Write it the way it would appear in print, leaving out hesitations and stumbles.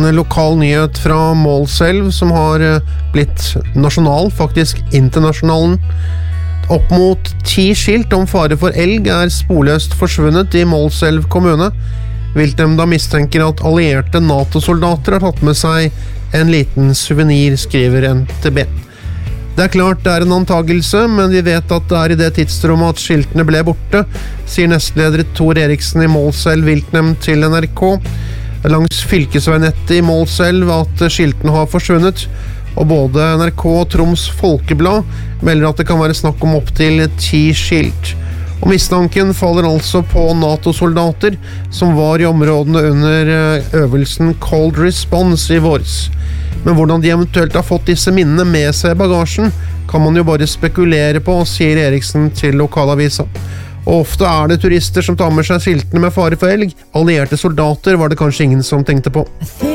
En lokal nyhet fra Målselv som har blitt nasjonal, faktisk internasjonalen. Opp mot 10 skilt om fare for elg sporløst forsvunnet i Målselv kommune. Viltnemnda mistenker at allierte NATO-soldater har tatt med seg en liten souvenir, skriver NTB. Det klart det en antagelse, men vi vet at det i det tidsrommet at skiltene ble borte, sier nestleder Tor Eriksen i Målselv viltnemnd til NRK. Langs fylkesveinettet i Målselv at skiltene har forsvunnet, og både NRK og Troms Folkeblad melder at det kan være snakk om opp til 10 skilt. Og mistanken faller altså på NATO-soldater som var i områdene under øvelsen Cold Response i våres. Men hvordan de eventuelt har fått disse minnene med seg i bagasjen, kan man jo bare spekulere på, sier Eriksen til lokalavisa. Og ofte det turister som tar med seg skiltene med fare for elg. Allierte soldater var det kanskje ingen som tenkte på.